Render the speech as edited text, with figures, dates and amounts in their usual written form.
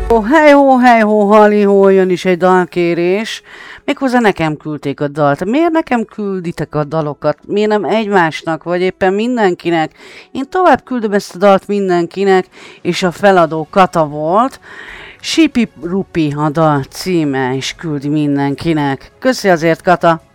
Hej hó, halihó, jön is egy dalkérés. Méghozzá nekem küldték a dalt. Miért nekem külditek a dalokat? Miért nem egymásnak, vagy éppen mindenkinek? Én tovább küldöm ezt a dalt mindenkinek, és a feladó Kata volt. Sipi Rupi a dal címe, és küldi mindenkinek. Köszi azért, Kata!